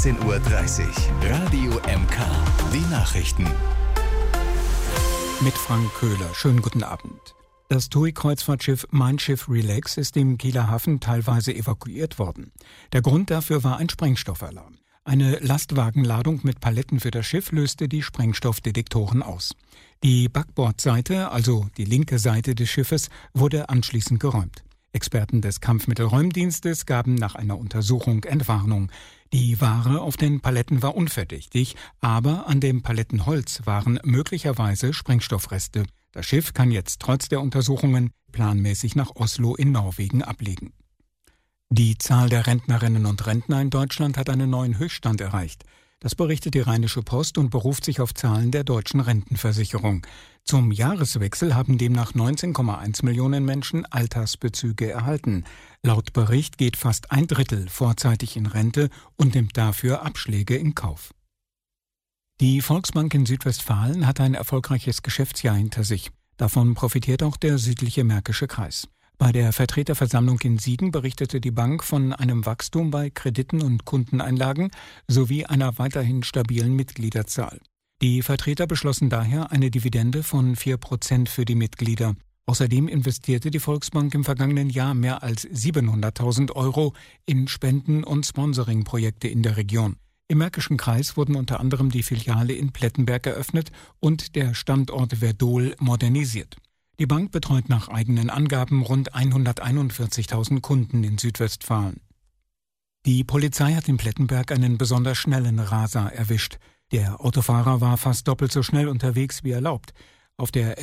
16:30 Uhr. Radio MK. Die Nachrichten. Mit Frank Köhler. Schönen guten Abend. Das TUI-Kreuzfahrtschiff Mein Schiff Relax ist im Kieler Hafen teilweise evakuiert worden. Der Grund dafür war ein Sprengstoffalarm. Eine Lastwagenladung mit Paletten für das Schiff löste die Sprengstoffdetektoren aus. Die Backbordseite, also die linke Seite des Schiffes, wurde anschließend geräumt. Experten des Kampfmittelräumdienstes gaben nach einer Untersuchung Entwarnung. Die Ware auf den Paletten war unverdächtig, aber an dem Palettenholz waren möglicherweise Sprengstoffreste. Das Schiff kann jetzt trotz der Untersuchungen planmäßig nach Oslo in Norwegen ablegen. Die Zahl der Rentnerinnen und Rentner in Deutschland hat einen neuen Höchststand erreicht. Das berichtet die Rheinische Post und beruft sich auf Zahlen der deutschen Rentenversicherung. Zum Jahreswechsel haben demnach 19,1 Millionen Menschen Altersbezüge erhalten. Laut Bericht geht fast ein Drittel vorzeitig in Rente und nimmt dafür Abschläge in Kauf. Die Volksbank in Südwestfalen hat ein erfolgreiches Geschäftsjahr hinter sich. Davon profitiert auch der südliche Märkische Kreis. Bei der Vertreterversammlung in Siegen berichtete die Bank von einem Wachstum bei Krediten und Kundeneinlagen sowie einer weiterhin stabilen Mitgliederzahl. Die Vertreter beschlossen daher eine Dividende von 4% für die Mitglieder. Außerdem investierte die Volksbank im vergangenen Jahr mehr als 700.000 € in Spenden- und Sponsoringprojekte in der Region. Im Märkischen Kreis wurden unter anderem die Filiale in Plettenberg eröffnet und der Standort Werdohl modernisiert. Die Bank betreut nach eigenen Angaben rund 141.000 Kunden in Südwestfalen. Die Polizei hat in Plettenberg einen besonders schnellen Raser erwischt. Der Autofahrer war fast doppelt so schnell unterwegs wie erlaubt. Auf der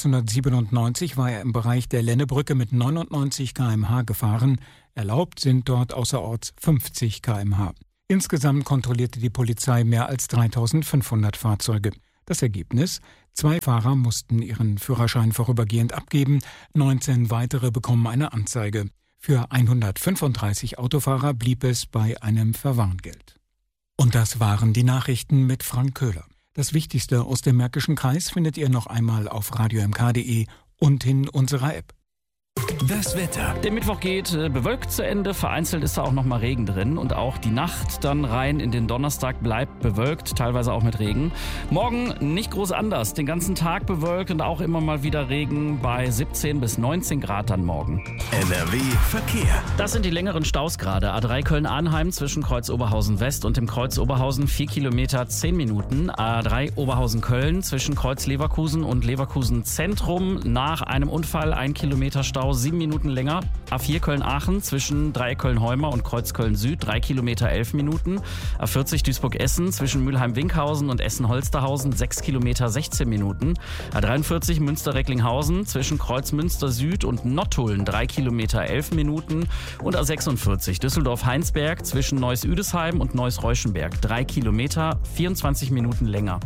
L697 war er im Bereich der Lennebrücke mit 99 km/h gefahren. Erlaubt sind dort außerorts 50 km/h. Insgesamt kontrollierte die Polizei mehr als 3.500 Fahrzeuge. Das Ergebnis: 2 Fahrer mussten ihren Führerschein vorübergehend abgeben, 19 weitere bekommen eine Anzeige. Für 135 Autofahrer blieb es bei einem Verwarngeld. Und das waren die Nachrichten mit Frank Köhler. Das Wichtigste aus dem Märkischen Kreis findet ihr noch einmal auf radiomk.de und in unserer App. Das Wetter. Der Mittwoch geht bewölkt zu Ende, vereinzelt ist da auch noch mal Regen drin und auch die Nacht dann rein in den Donnerstag bleibt bewölkt, teilweise auch mit Regen. Morgen nicht groß anders, den ganzen Tag bewölkt und auch immer mal wieder Regen bei 17 bis 19 Grad dann morgen. NRW Verkehr. Das sind die längeren Staus gerade. A3 Köln-Arnheim zwischen Kreuz Oberhausen West und dem Kreuz Oberhausen 4 Kilometer 10 Minuten. A3 Oberhausen-Köln zwischen Kreuz Leverkusen und Leverkusen Zentrum nach einem Unfall 1 Kilometer Stau 7 Minuten länger. A4 Köln-Aachen zwischen Dreieck Köln-Heumer und Kreuz Köln-Süd 3 Kilometer 11 Minuten. A40 Duisburg-Essen zwischen Mülheim-Winkhausen und Essen-Holsterhausen 6 Kilometer 16 Minuten. A43 Münster-Recklinghausen zwischen Kreuz Münster-Süd und Nottuln 3 Kilometer 11 Minuten. Und A46 Düsseldorf-Heinsberg zwischen Neuss-Üdesheim und Neuss-Reuschenberg 3 Kilometer 24 Minuten länger.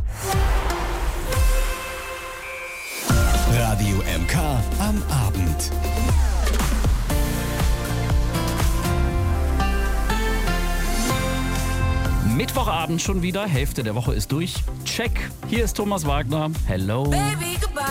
Radio MK am Abend. Mittwochabend schon wieder, Hälfte der Woche ist durch. Check, hier ist Thomas Wagner. Hello. Baby, goodbye.